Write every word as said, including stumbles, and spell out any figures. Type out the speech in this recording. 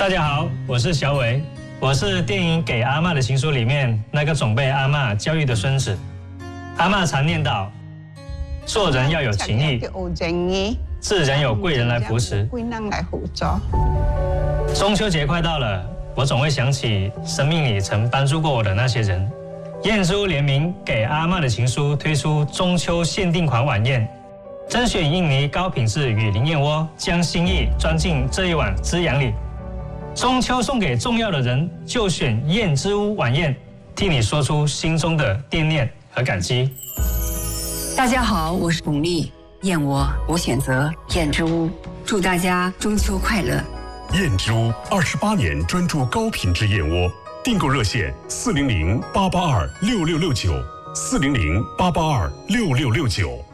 大家好，我是小伟，我是电影《给阿嬷的情书》里面那个总被阿嬷教育的孙子。阿嬷常念叨，做人要有情义，自然有贵人来扶持。中秋节快到了，我总会想起生命里曾帮助过我的那些人。燕之屋联名《给阿嬷的情书》推出中秋限定款晚宴，甄选印尼高品质雨林燕窝，将心意装进这一碗滋养里。中秋送给重要的人，就选燕之屋晚宴，替你说出心中的惦念和感激。 大家好，我是巩俐，燕窝我选择燕之屋，祝大家中秋快乐。 燕之屋二十八年专注高品质燕窝，订购热线四零零八八二六六六九，四零零八八二六六六九。